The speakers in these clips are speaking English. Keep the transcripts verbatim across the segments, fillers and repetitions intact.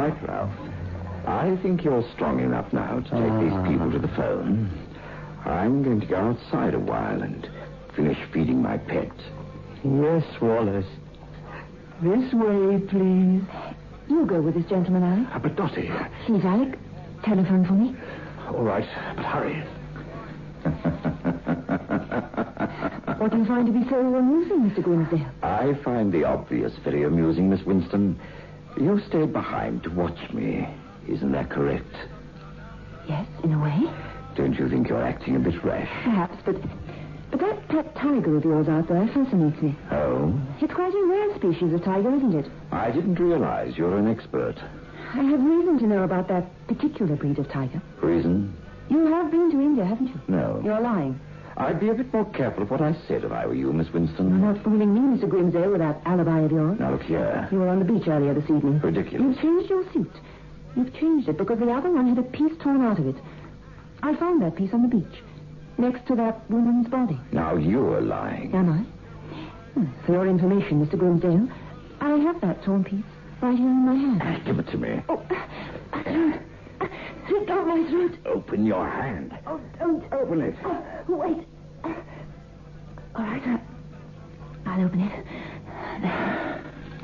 right, Ralph. I think you're strong enough now to take uh... these people to the phone. I'm going to go outside a while and finish feeding my pet. Yes, Wallace. This way, please. You go with this gentleman, Alec. Uh, but Dottie... Please, Alec, telephone for me. All right, but hurry. What do you find to be so amusing, Mister Grimsdale? I find the obvious very amusing, Miss Winston. You stayed behind to watch me. Isn't that correct? Yes, in a way. Don't you think you're acting a bit rash? Perhaps, but... But that pet tiger of yours out there fascinates me. Oh? It's quite a rare species of tiger, isn't it? I didn't realize you're an expert. I have reason to know about that particular breed of tiger. Reason? You have been to India, haven't you? No. You're lying. I'd be a bit more careful of what I said if I were you, Miss Winston. You're not fooling me, Mister Grimsdale, with that alibi of yours. Now, look here. You were on the beach earlier this evening. Ridiculous. You've changed your suit. You've changed it because the other one had a piece torn out of it. I found that piece on the beach, next to that woman's body. Now, you're lying. Am I? Hmm. For your information, Mister Grimsdale, I have that torn piece right here in my hand. Give it to me. Oh, I can't. Slip down my throat. Open your hand. Oh, don't. Open it. Oh, wait. All right, I, I'll open it. There.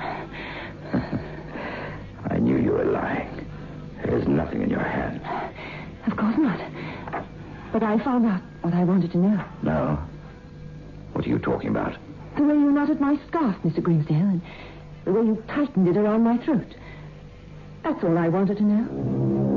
I knew you were lying. There's nothing in your hand. Of course not. But I found out what I wanted to know. No? What are you talking about? The way you knotted my scarf, Mister Grimsdale, and the way you tightened it around my throat. That's all I wanted to know.